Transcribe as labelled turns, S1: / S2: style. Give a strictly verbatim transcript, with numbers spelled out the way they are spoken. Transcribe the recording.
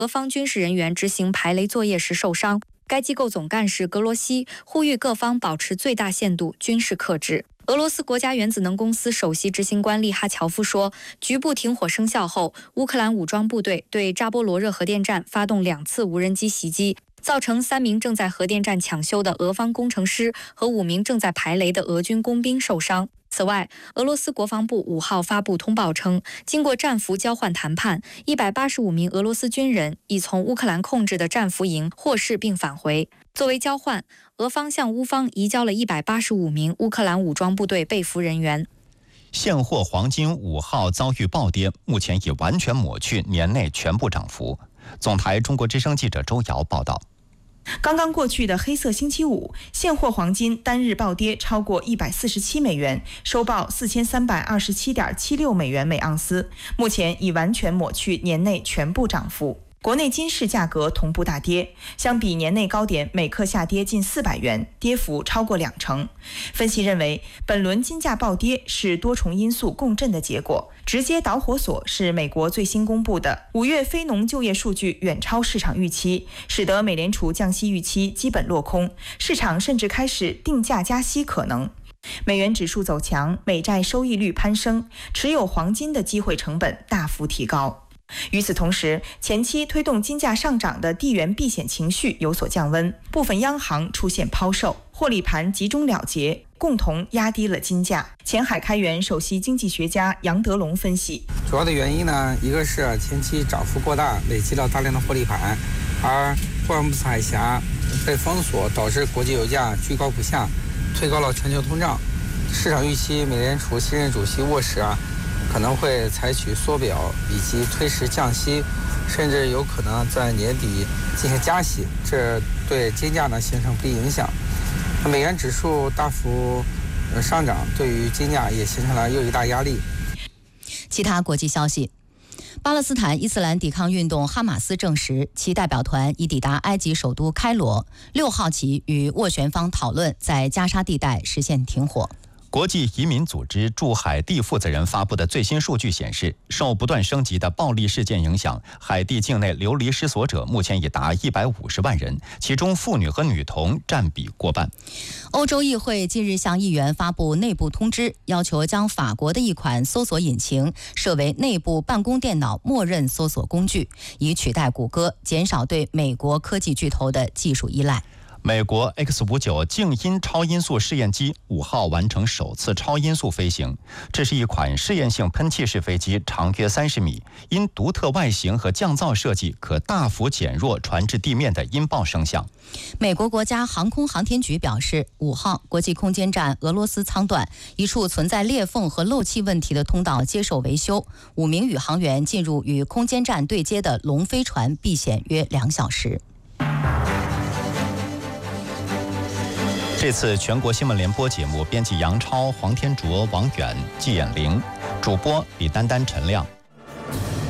S1: 俄方军事人员执行排雷作业时受伤。该机构总干事格罗西呼吁各方保持最大限度军事克制。俄罗斯国家原子能公司首席执行官利哈乔夫说，局部停火生效后，乌克兰武装部队对扎波罗热核电站发动两次无人机袭击，造成三名正在核电站抢修的俄方工程师和五名正在排雷的俄军工兵受伤。此外，俄罗斯国防部五号发布通报称，经过战俘交换谈判，一百八十五名俄罗斯军人已从乌克兰控制的战俘营获释并返回。作为交换，俄方向乌方移交了一百八十五名乌克兰武装部队被俘人员。
S2: 现货黄金五号遭遇暴跌，目前已完全抹去年内全部涨幅。总台中国之声记者周瑶报道。
S3: 刚刚过去的黑色星期五，现货黄金单日暴跌超过一百四十七美元，收报四千三百二十七点七六美元每盎司，目前已完全抹去年内全部涨幅。国内金市价格同步大跌，相比年内高点每克下跌近四百元，跌幅超过两成。分析认为，本轮金价暴跌是多重因素共振的结果，直接导火索是美国最新公布的五月非农就业数据远超市场预期，使得美联储降息预期基本落空，市场甚至开始定价加息可能。美元指数走强，美债收益率攀升，持有黄金的机会成本大幅提高。与此同时，前期推动金价上涨的地缘避险情绪有所降温，部分央行出现抛售，获利盘集中了结，共同压低了金价。前海开源首席经济学家杨德龙分析，
S4: 主要的原因呢，一个是前期涨幅过大，累积了大量的获利盘，而霍尔木兹海峡被封锁，导致国际油价居高不下，推高了全球通胀。市场预期美联储新任主席沃什啊可能会采取缩表以及推迟降息，甚至有可能在年底进行加息，这对金价呢形成不利影响。美元指数大幅上涨，对于金价也形成了又一大压力。
S5: 其他国际消息，巴勒斯坦伊斯兰抵抗运动哈马斯证实，其代表团已抵达埃及首都开罗，六号起与斡旋方讨论在加沙地带实现停火。
S2: 国际移民组织驻海地负责人发布的最新数据显示，受不断升级的暴力事件影响，海地境内流离失所者目前已达一百五十万人，其中妇女和女童占比过半。
S5: 欧洲议会近日向议员发布内部通知，要求将法国的一款搜索引擎设为内部办公电脑默认搜索工具，以取代谷歌，减少对美国科技巨头的技术依赖。
S2: 美国 X 五十九 静音超音速试验机五号完成首次超音速飞行。这是一款试验性喷气式飞机，长约三十米，因独特外形和降噪设计，可大幅减弱传至地面的音爆声响。
S5: 美国国家航空航天局表示，五号国际空间站俄罗斯舱段一处存在裂缝和漏气问题的通道接受维修，五名宇航员进入与空间站对接的龙飞船避险约两小时。
S2: 这次全国新闻联播节目，编辑杨超、黄天卓、王远、季衍玲，主播李丹丹、陈亮。